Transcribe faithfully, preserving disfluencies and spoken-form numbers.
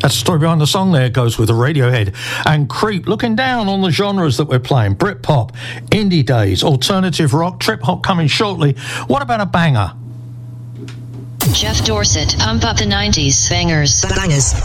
That's the story behind the song there. It goes with the Radiohead and Creep. Looking down on the genres that we're playing. Britpop, indie days, alternative rock, trip hop coming shortly. What about a banger? Jeff Dorset, pump up the nineties bangers. Bangers.